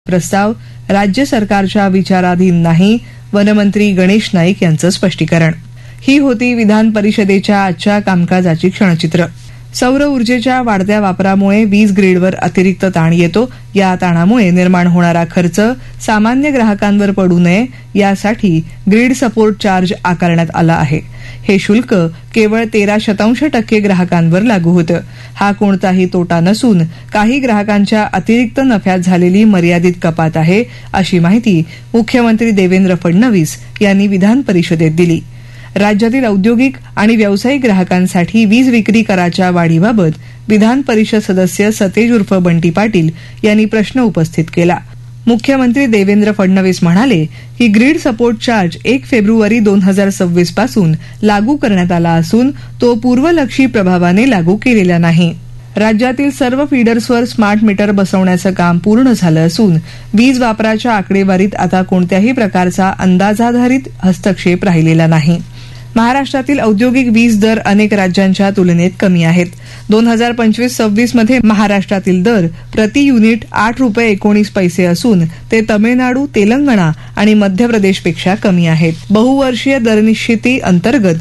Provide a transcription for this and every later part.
प्रस्ताव राज्य सरकारच्या विचाराधीन नाही, वनमंत्री गणेश नाईक यांचं स्पष्टीकरण. ही होती विधान परिषदेच्या आजच्या कामकाजाची क्षणचित्र. सौर ऊर्जेच्या वाढत्या वापरामुळे वीज ग्रीडवर अतिरिक्त ताण येतो. या ताणामुळे निर्माण होणारा खर्च सामान्य ग्राहकांवर पडू नये यासाठी ग्रीड सपोर्ट चार्ज आकारण्यात आला आहे. हे शुल्क केवळ 13% ग्राहकांवर लागू होतं. हा कोणताही तोटा नसून काही ग्राहकांच्या अतिरिक्त नफ्यात झालेली मर्यादित कपात आहे, अशी माहिती मुख्यमंत्री देवेंद्र फडणवीस यांनी विधान परिषदेत दिली. राज्यातील औद्योगिक आणि व्यावसायिक ग्राहकांसाठी वीज विक्री कराच्या वाढीबाबत विधान परिषद सदस्य सतेज उर्फ बंटी पाटील यांनी प्रश्न उपस्थित केला. मुख्यमंत्री देवेंद्र फडणवीस म्हणाले की ग्रीड सपोर्ट चार्ज 1 फेब्रुवारी 2026 पासून लागू करण्यात आला असून तो पूर्वलक्षी प्रभावाने लागू केलेला नाही. राज्यातील सर्व फीडर्सवर स्मार्ट मीटर बसवण्याचं काम पूर्ण झालं असून वीज वापराच्या आकडेवारीत आता कोणत्याही प्रकारचा अंदाजाधारित हस्तक्षेप राहिलेला नाही. महाराष्ट्रातील औद्योगिक वीज दर अनेक राज्यांच्या तुलनेत कमी आहेत. 2025-26 मध्ये महाराष्ट्रातील दर प्रति युनिट 8.19 असून ते तमिळनाडू, तेलंगणा आणि मध्य प्रदेशपेक्षा कमी आहेत. बहुवर्षीय दरनिश्चिती अंतर्गत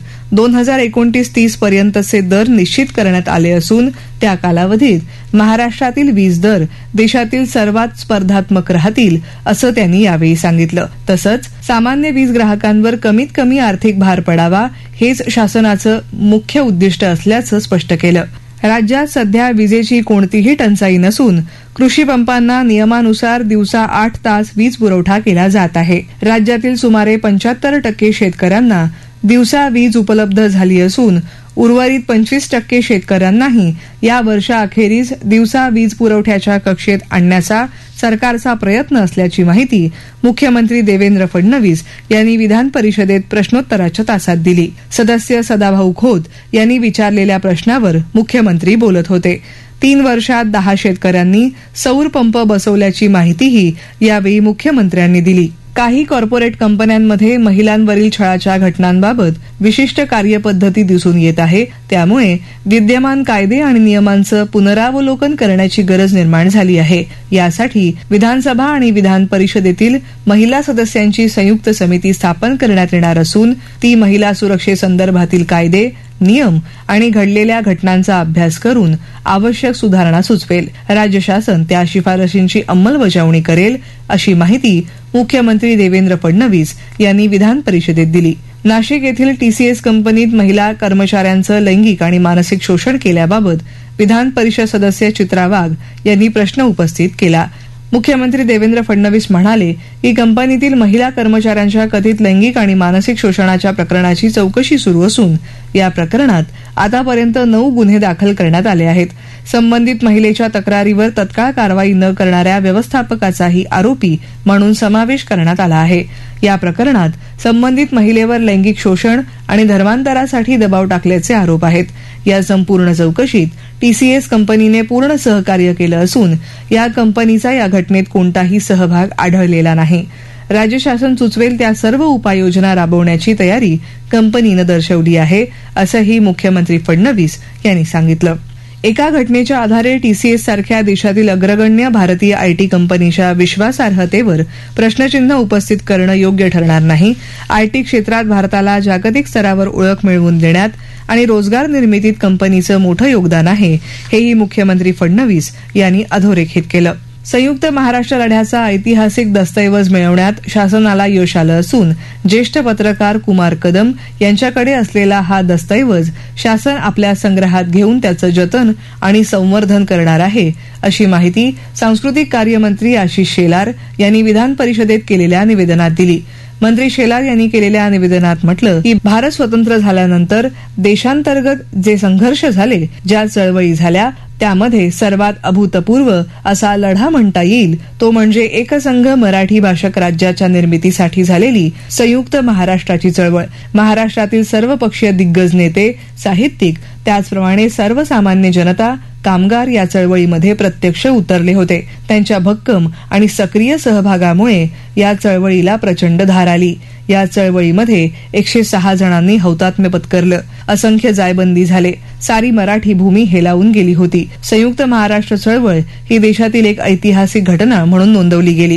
2029-30 पर्यंतचे दर निश्चित करण्यात आले असून त्या कालावधीत महाराष्ट्रातील वीज दर देशातील सर्वात स्पर्धात्मक राहतील, असं त्यांनी यावेळी सांगितलं. तसंच सामान्य वीज ग्राहकांवर कमीत कमी आर्थिक भार पडावा हेच शासनाचं मुख्य उद्दिष्ट असल्याचं स्पष्ट केलं. राज्यात सध्या विजेची कोणतीही टंचाई नसून कृषी पंपांना नियमानुसार दिवसा 8 तास वीज पुरवठा केला जात आहे. राज्यातील सुमारे 75% शेतकऱ्यांना दिवसा वीज उपलब्ध झाली असून उर्वरित 25% शेतकऱ्यांनाही या वर्षाअखेरीस दिवसा वीज पुरवठ्याच्या कक्षेत आणण्याचा सरकारचा प्रयत्न असल्याची माहिती मुख्यमंत्री देवेंद्र फडणवीस यांनी विधान परिषदेत प्रश्नोत्तराच्या तासात दिली. सदस्य सदाभाऊ खोत यांनी विचारलेल्या प्रश्नावर मुख्यमंत्री बोलत होते. 3 वर्षात 10 शेतकऱ्यांनी सौर पंप बसवल्याची माहितीही यावेळी मुख्यमंत्र्यांनी दिली. काही कॉर्पोरेट कंपन्यांमध्ये महिलांवरील छळाच्या घटनांबाबत विशिष्ट कार्यपद्धती दिसून येत आहे. त्यामुळे विद्यमान कायदे आणि नियमांचं पुनरावलोकन करण्याची गरज निर्माण झाली आहे. यासाठी विधानसभा आणि विधान परिषदेतील महिला सदस्यांची संयुक्त समिती स्थापन करण्यात येणार असून ती महिला सुरक्षेसंदर्भातील कायदे, नियम आणि घडलेल्या घटनांचा अभ्यास करून आवश्यक सुधारणा सुचवेल. राज्य शासन त्या शिफारशींची अंमलबजावणी करेल, अशी माहिती मुख्यमंत्री देवेंद्र फडणवीस यांनी विधान परिषदेत दिली. नाशिक येथील TCS कंपनीत महिला कर्मचाऱ्यांचं लैंगिक आणि मानसिक शोषण केल्याबाबत विधान परिषद सदस्य चित्रा वाघ यांनी प्रश्न उपस्थित केला. मुख्यमंत्री देवेंद्र फडणवीस म्हणाले की कंपनीतील महिला कर्मचाऱ्यांच्या कथित लैंगिक आणि मानसिक शोषणाच्या प्रकरणाची चौकशी सुरू असून या प्रकरणात आतापर्यंत 9 गुन्हे दाखल करण्यात आले आहेत. संबंधित महिलेच्या तक्रारीवर तत्काळ कारवाई न करणाऱ्या व्यवस्थापकाचाही आरोपी म्हणून समावेश करण्यात आला आहे. या प्रकरणात संबंधित महिलेवर लैंगिक शोषण आणि धर्मांतरासाठी दबाव टाकल्याचे आरोप आहेत. या संपूर्ण चौकशीत TCS कंपनीने पूर्ण सहकार्य केलं असून या कंपनीचा या घटनेत कोणताही सहभाग आढळलेला नाही. राज्य शासन सुचवेल त्या सर्व उपाययोजना राबवण्याची तयारी कंपनीनं दर्शवली आहे, असंही मुख्यमंत्री फडणवीस यांनी सांगितलं. एका घटनेच्या आधारे TCS सारख्या देशातील अग्रगण्य भारतीय IT कंपनीच्या विश्वासार्हतेवर प्रश्नचिन्ह उपस्थित करणं योग्य ठरणार नाही. IT क्षेत्रात भारताला जागतिक स्तरावर ओळख मिळवून देण्यात आणि रोजगार निर्मितीत कंपनीचं मोठं योगदान आहे, हेही मुख्यमंत्री फडणवीस यांनी अधोरेखित केलं. संयुक्त महाराष्ट्र लढ्याचा ऐतिहासिक दस्तऐवज मिळवण्यात शासनाला यश आलं असून ज्येष्ठ पत्रकार कुमार कदम यांच्याकडे असलेला हा दस्तऐवज शासन आपल्या संग्रहात घेऊन त्याचं जतन आणि संवर्धन करणार आहे, अशी माहिती सांस्कृतिक कार्यमंत्री आशिष शेलार यांनी विधान परिषदेत केलेल्या निवेदनात दिली. मंत्री शेलार यांनी केलेल्या निवेदनात म्हटलं की भारत स्वतंत्र झाल्यानंतर देशांतर्गत जे संघर्ष झाले, ज्या चळवळी झाल्या, त्यामध्ये सर्वात अभूतपूर्व असा लढा म्हणता येईल तो म्हणजे एकसंघ मराठी भाषक राज्याच्या निर्मितीसाठी झालेली संयुक्त महाराष्ट्राची चळवळ. महाराष्ट्रातील सर्वपक्षीय दिग्गज नेते, साहित्यिक, त्याचप्रमाणे सर्वसामान्य जनता, कामगार या चळवळीमध्ये प्रत्यक्ष उतरले होते. त्यांच्या भक्कम आणि सक्रिय सहभागामुळे या चळवळीला प्रचंड धार आली. या चळवळीमध्ये 106 जणांनी हौतात्म्य पत्करलं. असंख्य जायबंदी झाले. सारी मराठी भूमी हेलावून गेली होती. संयुक्त महाराष्ट्र चळवळ ही देशातील एक ऐतिहासिक घटना म्हणून नोंदवली गेली.